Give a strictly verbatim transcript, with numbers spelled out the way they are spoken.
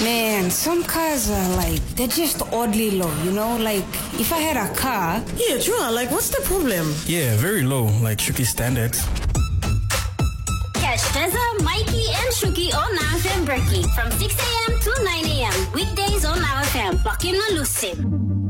Man, some cars are like, they're just oddly low, you know? Like, if I had a car... Yeah, true. Like, what's the problem? Yeah, very low, like Shuki standards. Catch Teza, Mikey, and Shuki on Now F M Berkey from six a.m. to nine a.m. Weekdays on Now F M. Lock in and lose it.